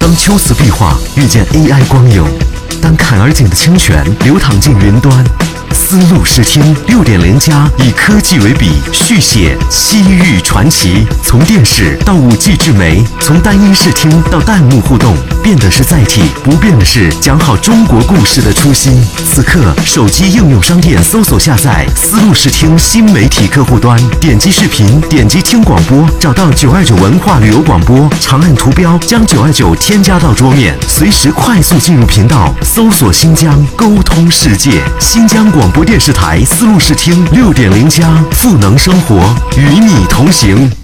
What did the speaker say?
当秋瓷壁画遇见 AI 光影，当坎儿井的清泉流淌进云端，丝路视听6.0+以科技为笔，续写西域传奇。从电视到5G 智媒，从单音视听到弹幕互动，变的是载体，不变的是讲好中国故事的初心。此刻，手机应用商店搜索下载丝路视听新媒体客户端，点击视频，点击听广播，找到929文化旅游广播，长按图标将929添加到桌面，随时快速进入频道，搜索新疆，沟通世界。新疆广播电视台丝路视听6.0+，赋能生活，与你同行。